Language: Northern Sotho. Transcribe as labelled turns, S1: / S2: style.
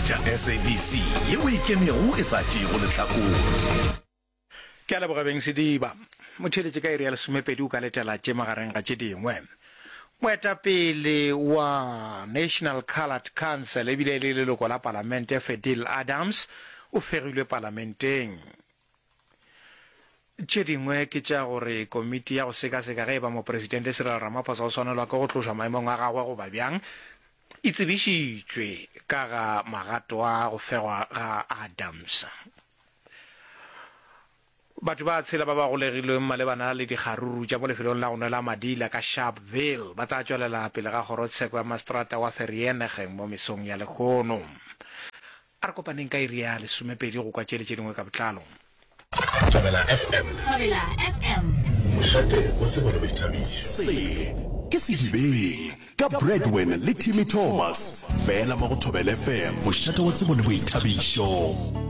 S1: tša SABC yeo ikemego e sa tšego lehlakore.
S2: Ke a leboga beng Sediba motheletše ka iri ya lesomepedi o ka letela tše magareng ga tše dingwe. Moetapele wa National Coloured Council ebile le leloko la palamente Fadil Adams o fegilwe parlamenteng. Tše dingwe ke tša gore komiti ya go sekaseka ge ba mopresidente Cyril Ramaphosa o swanelwa ke go tloša maemong a gagwe go ba bjang e tsebišitšwe ka ga magato a go fegwa ga Adams. Batho ba tshela ba ba golegilweng malebana le dikgaruru tša mo lefelong la go nwela madila ka Sharpeville ba tla tšwelela pele ga kgorotsheko ya mastrata wa Vereeniging mo mesong ya Lekgono. A re kopaneng ka iri ya lesomepedi go kwa tšele tše dingwe ka botlalo.
S1: Thobela FM mošate o tsebo le boithabišo ke Sedibeng ka Breadwin le Timmy Thomas fela mo go Thobela FM mošate o tsebo le boithabišo.